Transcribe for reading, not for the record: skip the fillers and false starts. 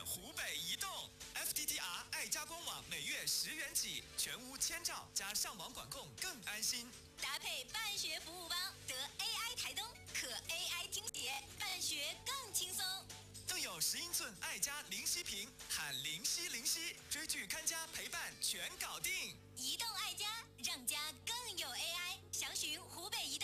湖北移动 FTTR 爱家官网每月10元起，全屋千兆加上网管控更安心。 搭配办学服务包，得 AI 台灯，可 AI 听写，办学更轻松。 更有10英寸爱家灵犀屏，喊灵犀灵犀，追剧看家陪伴全搞定。 移动爱家，让家更有 AI。详询湖北移动